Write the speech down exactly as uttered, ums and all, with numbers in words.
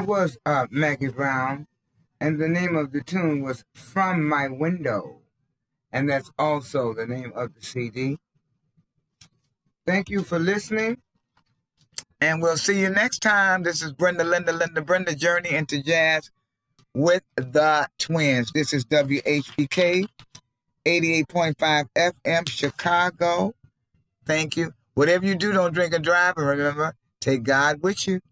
was uh, Maggie Brown, and the name of the tune was From My Window, and that's also the name of the C D. Thank you for listening, and we'll see you next time. This is Brenda, Linda, Linda, Brenda, Journey into Jazz with the Twins. This is W H P K eighty-eight point five F M Chicago. Thank you. Whatever you do, don't drink and drive, and remember, take God with you.